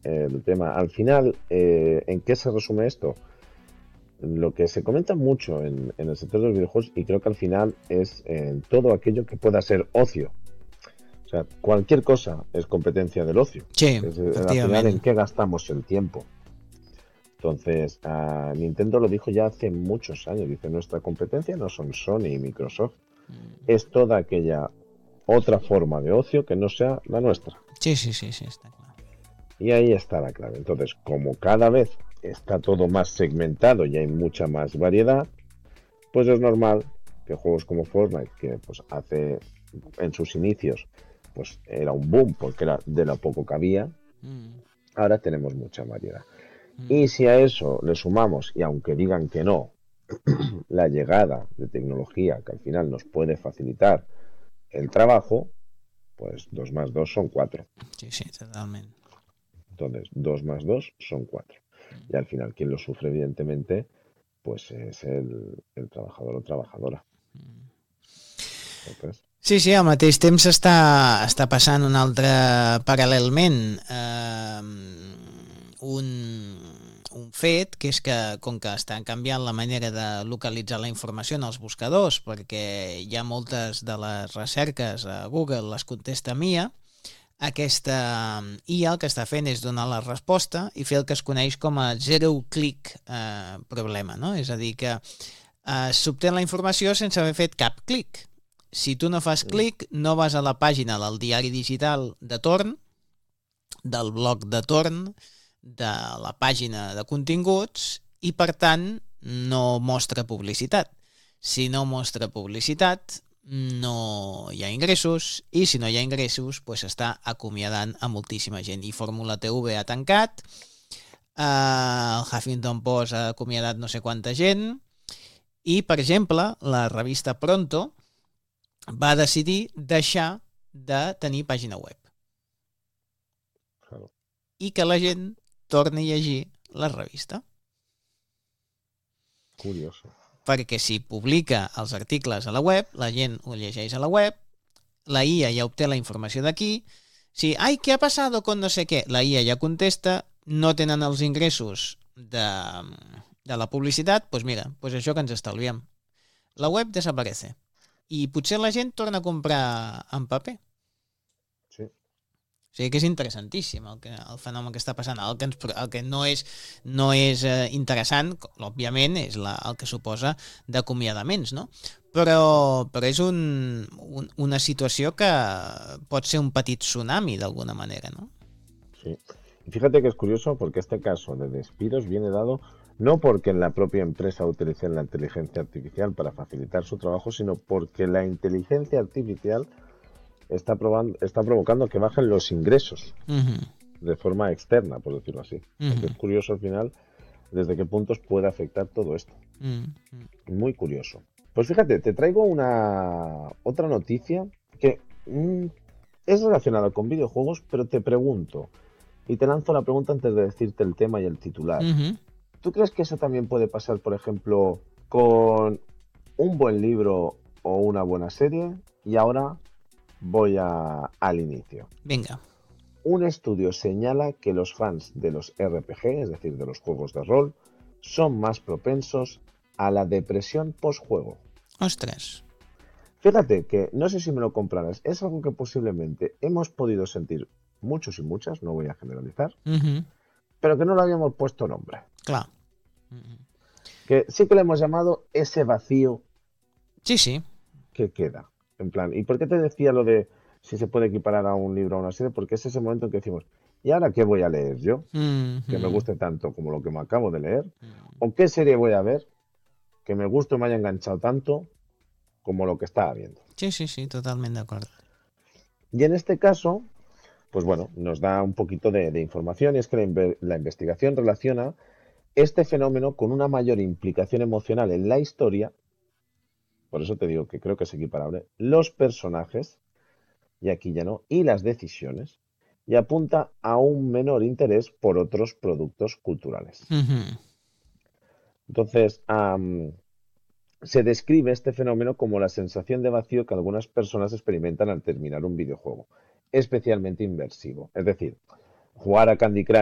el tema. Al final, ¿en qué se resume esto? Lo que se comenta mucho en el sector de los videojuegos, y creo que al final es todo aquello que pueda ser ocio. O sea, cualquier cosa es competencia del ocio. Sí, Al final, ¿en efectivament. qué gastamos el tiempo? Entonces, Nintendo lo dijo ya hace muchos años. Dice, nuestra competencia no son Sony y Microsoft, es toda aquella otra forma de ocio que no sea la nuestra. Sí, sí, sí, sí, està clar. Y ahí está la clave. Entonces, como cada vez está todo más segmentado y hay mucha más variedad, pues es normal que juegos como Fortnite, que pues hace en sus inicios pues era un boom porque era de lo poco que había, ahora tenemos mucha variedad. Y si a eso le sumamos, y aunque digan que no, la llegada de tecnología que al final nos puede facilitar el trabajo, pues 2 más 2 son 4. Sí, sí, totalment. Entonces, 2 más 2 son 4. Y al final, quien lo sufre, evidentemente, pues es el trabajador o trabajadora. Entonces, Sí, sí, al mateix temps està passant un altre paral·lelment un fet, que és que com que estan canviant la manera de localitzar la informació en els buscadors, perquè hi ha moltes de les recerques a Google les contesta Mia, aquesta IA el que està fent és donar la resposta i fer el que es coneix com a zero click problema, no? És a dir, que s'obté la informació sense haver fet cap clic. Si tu no fas clic, no vas a la pàgina del diari digital de torn, del blog de torn, de la pàgina de continguts i, per tant, no mostra publicitat. Si no mostra publicitat, no hi ha ingressos, i si no hi ha ingressos, pues està acomiadant a moltíssima gent. I Fórmula TV ha tancat, el Huffington Post ha acomiadat no sé quanta gent, i, per exemple, la revista Pronto va decidir deixar de tenir pàgina web. claro. I que la gent torni a llegir la revista. Curioso. Perquè si publica els articles a la web, la gent ho llegeix a la web, la IA ja obté la informació d'aquí, si, ai, què ha passat con no sé què, la IA ja contesta, no tenen els ingressos de la publicitat, doncs mira, doncs això que ens estalviem. La web desaparece. I potser la gent torna a comprar en paper. Sí. O sigui que és interessantíssim el fenomen que està passant. El que no és interessant, òbviament, és el que suposa d'acomiadaments, no? Però és una situació que pot ser un petit tsunami d'alguna manera, no? Sí. Y fíjate que es curioso porque este caso de despidos viene dado no porque en la propia empresa utilicen la inteligencia artificial para facilitar su trabajo, sino porque la inteligencia artificial está provocando que bajen los ingresos de forma externa, por decirlo así. Es curioso al final desde qué puntos puede afectar todo esto. Muy curioso. Pues fíjate, te traigo otra noticia que es relacionada con videojuegos, pero te pregunto, y te lanzo la pregunta antes de decirte el tema y el titular. ¿Tú crees que eso también puede pasar, por ejemplo, con un buen libro o una buena serie? Y ahora voy al inicio. Venga. Un estudio señala que los fans de los RPG, es decir, de los juegos de rol, son más propensos a la depresión post-juego. Ostras. Fíjate que, no sé si me lo comprarás, es algo que posiblemente hemos podido sentir muchos y muchas, no voy a generalizar, pero que no le habíamos puesto nombre. Clar. Que sí que le hemos llamado ese vacío Sí. que queda. En plan, ¿y por qué te decía lo de si se puede equiparar a un libro o a una serie? Porque es ese momento en que decimos, ¿y ahora qué voy a leer yo? Que me guste tanto como lo que me acabo de leer. ¿O qué serie voy a ver que me guste o me haya enganchado tanto como lo que estaba viendo? Sí, totalment d'acord. Y en este caso, pues bueno, nos da un poquito de información, y es que la investigación relaciona este fenómeno con una mayor implicación emocional en la historia, por eso te digo que creo que es equiparable, los personajes, y aquí ya no, y las decisiones, y apunta a un menor interés por otros productos culturales. Entonces, se describe este fenómeno como la sensación de vacío que algunas personas experimentan al terminar un videojuego, especialmente inmersivo. Es decir, jugar a Candy Crush